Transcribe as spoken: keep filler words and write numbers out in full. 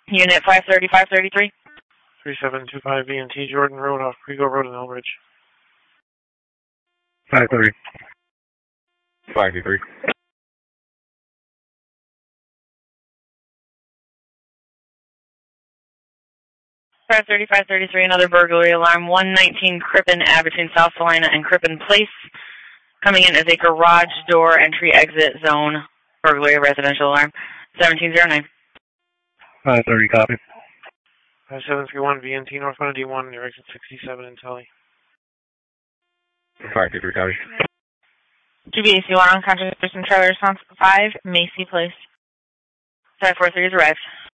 Unit five thirty, five thirty-three. three seven two five V and T Jordan Road off Prigo Road in Elbridge. five thirty. five three. five thirty, five thirty-three, another burglary alarm. one nineteen Crippen Ave between South Salina and Crippen Place. Coming in as a garage door entry exit zone burglary residential alarm. seventeen oh nine. five thirty, copy. five seven three one V and T northbound D one near exit sixty-seven in Tully. five three, copy. G B A C one unconscious person, trailer response five, Macy Place. five four three has arrived.